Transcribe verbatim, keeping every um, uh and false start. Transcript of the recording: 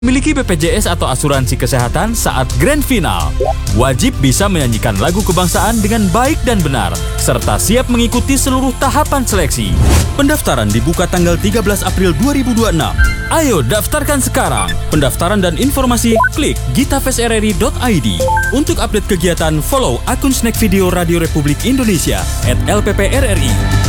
Miliki B P J S atau asuransi kesehatan saat grand final. Wajib bisa menyanyikan lagu kebangsaan dengan baik dan benar, serta siap mengikuti seluruh tahapan seleksi. Pendaftaran dibuka tanggal tiga belas April dua ribu dua puluh enam. Ayo daftarkan sekarang. Pendaftaran dan informasi klik gitafest r r i dot i d. Untuk update kegiatan, follow akun Snack Video Radio Republik Indonesia at L P P R R I.